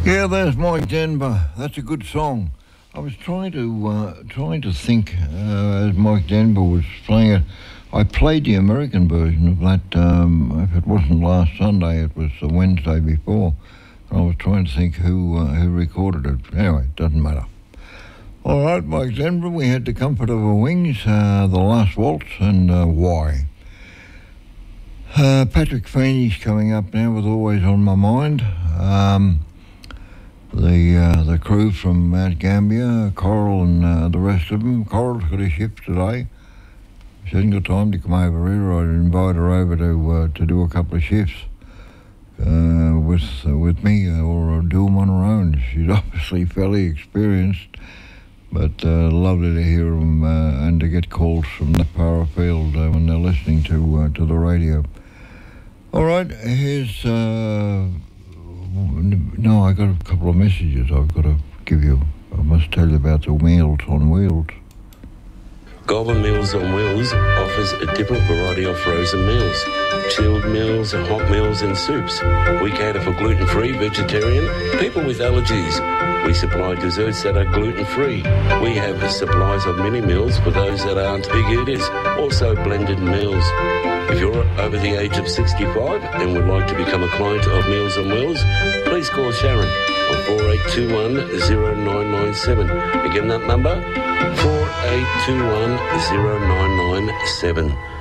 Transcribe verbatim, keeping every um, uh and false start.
Yeah, there's Mike Denver. That's a good song. I was trying to uh, trying to think uh, as Mike Denver was playing it. I played the American version of that. Um, if it wasn't last Sunday, it was the Wednesday before. I was trying to think who uh, who recorded it. Anyway, it doesn't matter. All right, Mike Denver. We had The Comfort of Her Wings, uh, The Last Waltz, and uh, Why. Uh, Patrick Feeney's coming up now with Always on My Mind. Um, the uh, the crew from Mount Gambier, Coral and uh, the rest of them. Coral's got a shift today. She hasn't got time to come over here. I'd invite her over to uh, to do a couple of shifts uh, with uh, with me, uh, or do them on her own. She's obviously fairly experienced, but uh, lovely to hear them uh, and to get calls from the power field uh, when they're listening to uh, to the radio. All right, here's. Uh, no, I got a couple of messages I've got to give you. I must tell you about the Meals on Wheels. Goulburn Meals on Wheels offers a different variety of frozen meals. Chilled meals, hot meals and soups. We cater for gluten-free, vegetarian, people with allergies. We supply desserts that are gluten-free. We have supplies of mini meals for those that aren't big eaters, also blended meals. If you're over the age of sixty-five and would like to become a client of Meals on Wheels, please call Sharon on four eight two one, zero nine nine seven. Again, that number, four eight two one, zero nine nine seven.